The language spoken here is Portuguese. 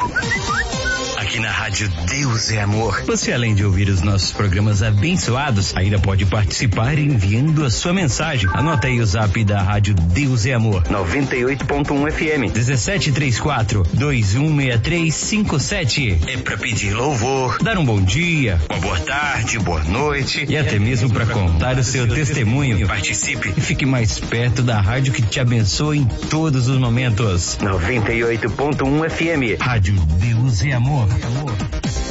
Aqui na Rádio Deus é Amor, você além de ouvir os nossos programas abençoados, ainda pode participar enviando a sua mensagem. Anota aí o zap da Rádio Deus é Amor, 98.1 FM, 1734-216357. É pra pedir louvor, dar um bom dia, uma boa tarde, boa noite e até mesmo pra contar o seu testemunho. Participe e fique mais perto da rádio que te abençoa em todos os momentos. 98.1 FM, Rádio Deus é Amor.